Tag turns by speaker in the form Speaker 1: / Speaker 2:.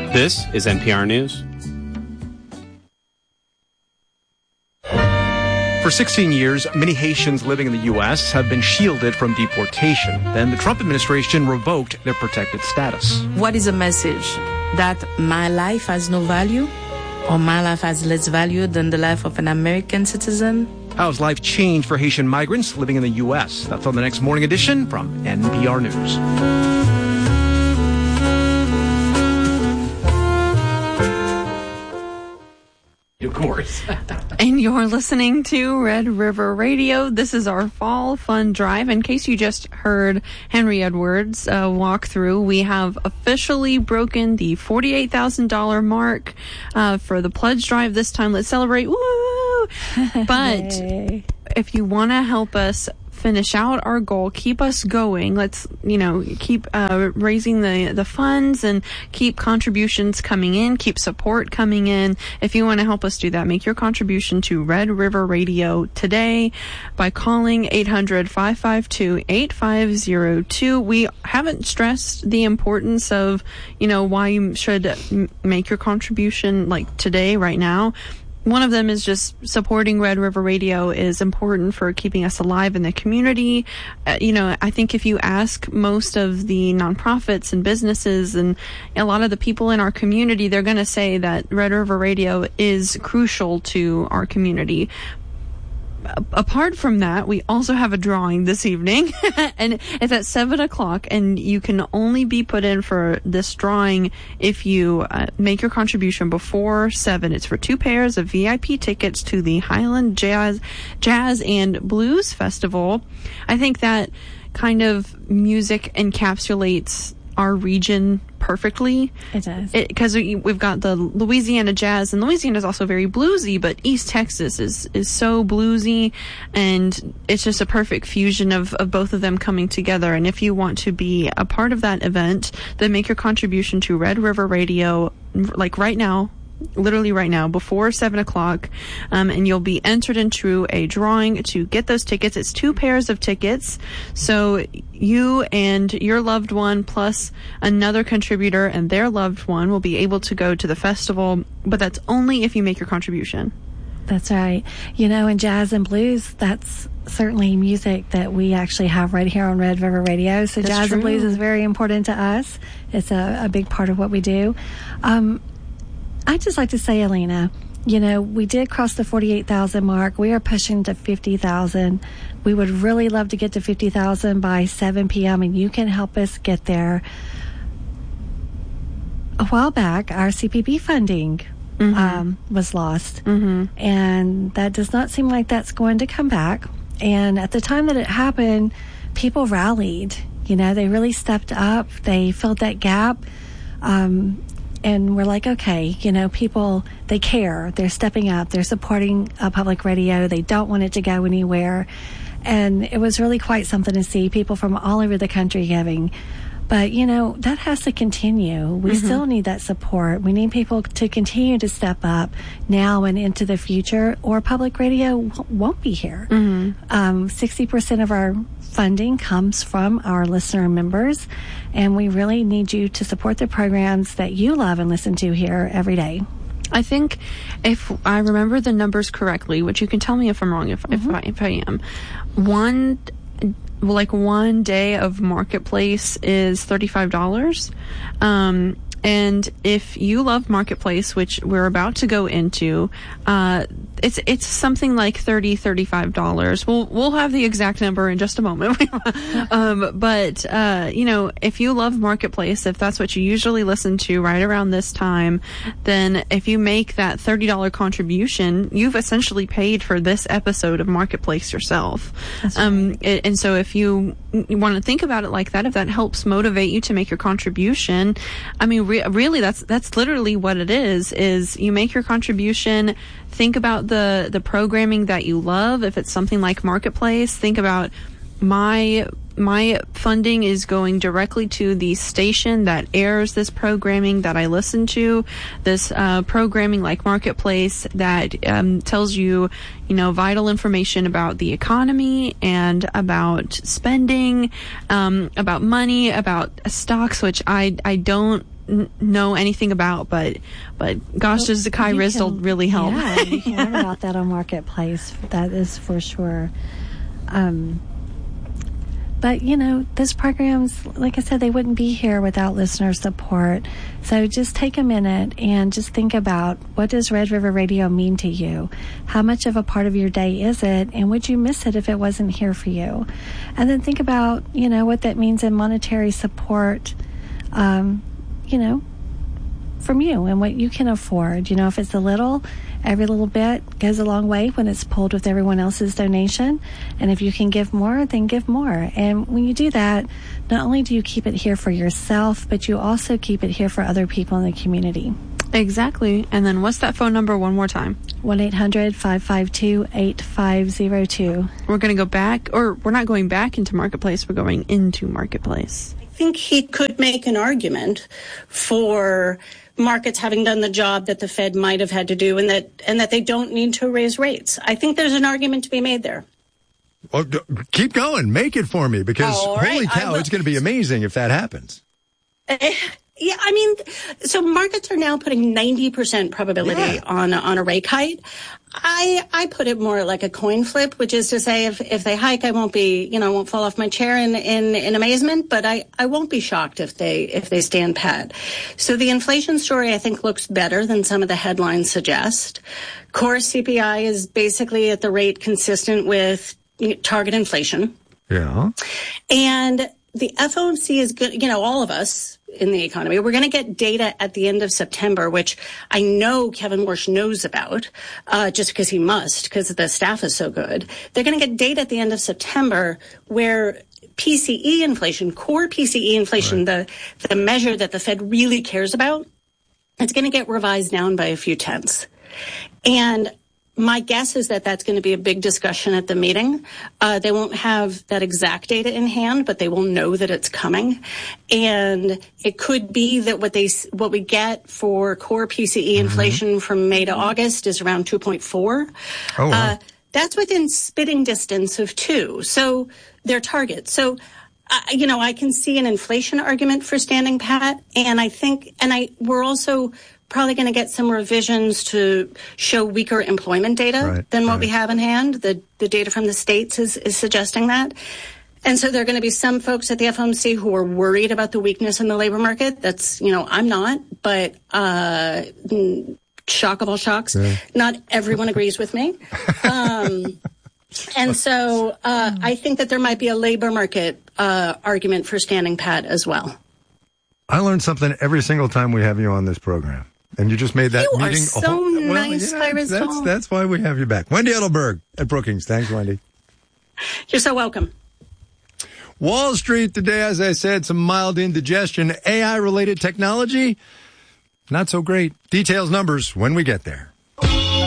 Speaker 1: This is NPR News.
Speaker 2: For 16 years, many Haitians living in the U.S. have been shielded from deportation. Then the Trump administration revoked their protected status.
Speaker 3: What is a message? That my life has no value? Or my life has less value than the life of an American citizen?
Speaker 2: How has life changed for Haitian migrants living in the U.S.? That's on the next morning edition from NPR News. Of course.
Speaker 4: And you're listening to Red River Radio. This is our fall fun drive. In case you just heard Henry Edwards walk through, we have officially broken the $48,000 mark for the pledge drive this time. Let's celebrate. Woo! But if you want to help us finish out our goal, keep us going. Let's, keep raising the funds and keep contributions coming in, keep support coming in. If you want to help us do that, make your contribution to Red River Radio today by calling 800-552-8502. We haven't stressed the importance of, why you should make your contribution like today, right now. One of them is just supporting Red River Radio is important for keeping us alive in the community. I think if you ask most of the nonprofits and businesses and a lot of the people in our community, they're going to say that Red River Radio is crucial to our community. Apart from that, we also have a drawing this evening, and it's at 7:00, and you can only be put in for this drawing if you make your contribution before 7. It's for 2 pairs of VIP tickets to the Highland Jazz and Blues Festival. I think that kind of music encapsulates our region perfectly.
Speaker 5: It does.
Speaker 4: Because we've got the Louisiana jazz, and Louisiana is also very bluesy, but East Texas is so bluesy, and it's just a perfect fusion of both of them coming together. And if you want to be a part of that event, then make your contribution to Red River Radio, like right now, literally right now, before 7:00, and you'll be entered into a drawing to get those tickets. It's 2 pairs of tickets, so you and your loved one plus another contributor and their loved one will be able to go to the festival, but that's only if you make your contribution.
Speaker 5: That's right. In jazz and blues, that's certainly music that we actually have right here on Red River Radio. So
Speaker 4: that's
Speaker 5: jazz
Speaker 4: true.
Speaker 5: And blues is very important to us. It's a big part of what we do. I'd just like to say, Alina, we did cross the 48,000 mark. We are pushing to 50,000. We would really love to get to 50,000 by 7 p.m., and you can help us get there. A while back, our CPB funding was lost, and that does not seem like that's going to come back. And at the time that it happened, people rallied. They really stepped up. They filled that gap. And we're like, okay, people, they care. They're stepping up. They're supporting public radio. They don't want it to go anywhere. And it was really quite something to see people from all over the country giving. But, that has to continue. We still need that support. We need people to continue to step up now and into the future, or public radio won't be here. 60% of our funding comes from our listener members, and we really need you to support the programs that you love and listen to here every day.
Speaker 4: I think if I remember the numbers correctly, which you can tell me if I'm wrong, if I am, one day of Marketplace is $35. And if you love Marketplace, which we're about to go into, it's something like $35. We'll have the exact number in just a moment. But if you love Marketplace, if that's what you usually listen to right around this time, then if you make that $30 contribution, you've essentially paid for this episode of Marketplace yourself.
Speaker 5: That's right.
Speaker 4: And so if you want to think about it like that, if that helps motivate you to make your contribution, I mean, really, that's literally what it is you make your contribution, think about the programming that you love. If it's something like Marketplace, think about my funding is going directly to the station that airs this programming that I listen to, this programming like Marketplace that tells you, vital information about the economy and about spending, about money, about stocks, which I don't know anything about, but gosh, does Zakai Rizdal really help?
Speaker 5: Yeah, you can learn about that on Marketplace. That is for sure. But, those programs, like I said, they wouldn't be here without listener support. So just take a minute and just think about, what does Red River Radio mean to you? How much of a part of your day is it? And would you miss it if it wasn't here for you? And then think about, what that means in monetary support, from you and what you can afford. If it's a little, every little bit goes a long way when it's pulled with everyone else's donation. And if you can give more, then give more. And when you do that, not only do you keep it here for yourself, but you also keep it here for other people in the community.
Speaker 4: Exactly. And then what's that phone number one more time?
Speaker 5: 1-800-552-8502.
Speaker 4: We're going to go back, or we're not going back into Marketplace, we're going into Marketplace.
Speaker 1: I think he could make an argument for markets having done the job that the Fed might have had to do, and that they don't need to raise rates. I think there's an argument to be made there.
Speaker 6: Well, keep going. Make it for me, because holy cow, it's going to be amazing if that happens.
Speaker 1: Yeah, so markets are now putting 90% probability on a rate hike. I put it more like a coin flip, which is to say, if they hike, I won't be, I won't fall off my chair in amazement, but I won't be shocked if they stand pat. So the inflation story, I think, looks better than some of the headlines suggest. Core CPI is basically at the rate consistent with target inflation.
Speaker 6: Yeah.
Speaker 1: And the FOMC is good, all of us in the economy. We're going to get data at the end of September, which I know Kevin Warsh knows about, just because he must, because the staff is so good. They're going to get data at the end of September where PCE inflation, core PCE inflation, right, the measure that the Fed really cares about, it's going to get revised down by a few tenths. And my guess is that that's going to be a big discussion at the meeting. They won't have that exact data in hand, but they will know that it's coming. And it could be that what we get for core PCE inflation from May to August is around 2.4.
Speaker 6: Oh, wow.
Speaker 1: That's within spitting distance of 2. So their target. So, I can see an inflation argument for standing pat. And we're also probably going to get some revisions to show weaker employment data than what we have in hand. The data from the states is suggesting that. And so there are going to be some folks at the FOMC who are worried about the weakness in the labor market. That's, I'm not, but shock of all shocks, not everyone agrees with me. And so I think that there might be a labor market argument for standing pat as well.
Speaker 6: I learn something every single time we have you on this program. And you just made that meeting.
Speaker 1: You are so nice, Rizdal.
Speaker 6: That's why we have you back. Wendy Edelberg at Brookings. Thanks, Wendy.
Speaker 1: You're so welcome.
Speaker 6: Wall Street today, as I said, some mild indigestion. AI-related technology, not so great. Details, numbers when we get there.